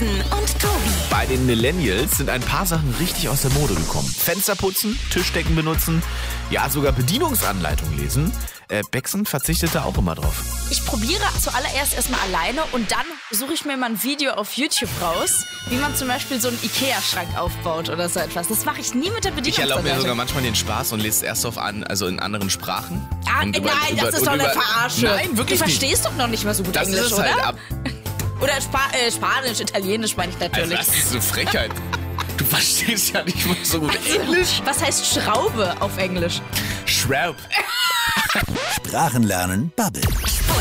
Carsten und Tobi. Bei den Millennials sind ein paar Sachen richtig aus der Mode gekommen. Fenster putzen, Tischdecken benutzen, ja sogar Bedienungsanleitung lesen. Bexen verzichtete auch immer drauf. Ich probiere zuallererst erstmal alleine und dann suche ich mir mal ein Video auf YouTube raus, wie man zum Beispiel so einen Ikea-Schrank aufbaut oder so etwas. Das mache ich nie mit der Ich Bedienungsanleitung. erlaube mir sogar manchmal den Spaß und lese es erst also in anderen Sprachen. Nein, das ist doch eine Verarsche. Nein, wirklich Du nicht. verstehst doch noch nicht mal so gut Das Englisch, ist es oder? halt. Oder Spanisch, Italienisch meine ich Also natürlich. das ist eine Frechheit. Du verstehst ja nicht mal so gut Englisch. Was heißt Schraube auf Englisch? Schraub. Sprachenlernen Bubble.